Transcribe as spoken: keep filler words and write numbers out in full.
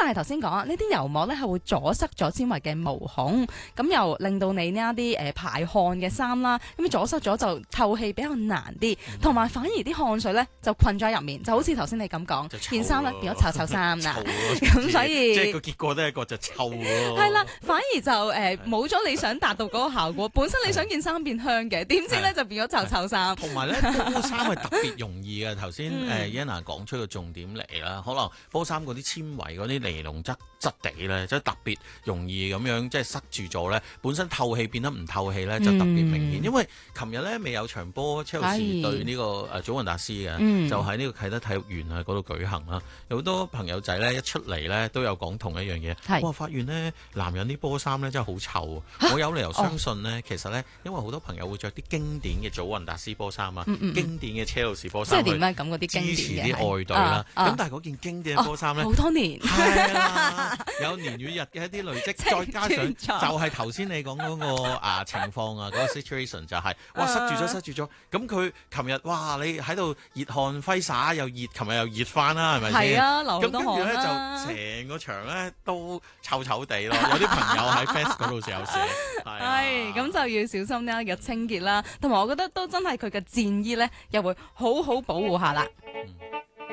但係頭先講啊，呢啲油膜咧係會阻塞咗纖維嘅毛孔，咁又令到你呢一啲誒排汗嘅衫啦，咁阻塞咗就透氣比較難啲，同埋、嗯、反而啲汗水咧就困咗入面，就好似頭先你咁講，件衫咧變咗臭臭衫啦，咁所以即係個結果都係一個就臭咯。 係啦，反而就誒冇咗你想達到嗰個效果。本身你想件衫變香嘅，點知咧就變咗臭臭衫。 同埋咧，波衫係特別容易嘅。頭先誒 Yana 講出個重點嚟啦，可能波衫嗰啲纖維嗰啲尼龍質質地咧，即係特別容易咁樣即係塞住咗咧。本身透氣變得唔透氣咧，就特別明顯。嗯、因為琴日咧未有場波，車路士對呢個誒祖雲達斯嘅，嗯、就喺呢個啟德體育園啊嗰度舉行啦。有好多朋友仔咧一出嚟咧都有講同一樣嘢，哇！發現咧男人啲波衫咧真係好臭啊！我有理由相信咧，哦、其實咧因為好多朋友會着啲經典嘅祖雲達斯波衫啊，嗯嗯經典嘅車路士波衫， 即係點咧？咁嗰啲支持啲愛隊啦。咁、啊、但係嗰件經典嘅波衫咧， 好、哦、多年係啦，有年與日嘅一啲累積，再加上就係頭先你講嗰、那個啊情況啊，嗰、那個 situation 就係、是、哇塞住咗塞住咗。咁佢琴日哇你喺度熱汗揮灑又熱，琴日又熱翻啦，係咪先？ 係啊，流好多汗啦。咁跟住咧就成個場咧都臭臭地咯，有啲朋友喺 Facebook 嗰度就有寫。 係咁、啊、就要小心呢個清潔啦，同埋我覺得都真係佢嘅戰衣咧，又會好好保護下啦。嗯